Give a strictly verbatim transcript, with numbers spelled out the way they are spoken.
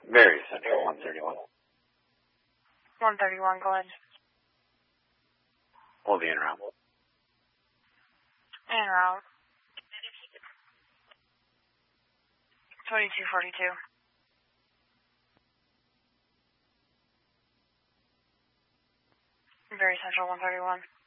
Very Central, one thirty-one. one thirty-one, go ahead. Hold the en route. En route. twenty-two forty-two. Very Central, one thirty-one.